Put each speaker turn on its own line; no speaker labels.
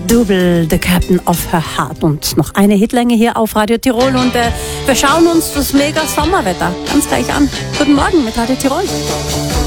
Double, The Captain of Her Heart. Und noch eine Hitlänge hier auf Radio Tirol. Und wir schauen uns das mega Sommerwetter ganz gleich an. Guten Morgen mit Radio Tirol.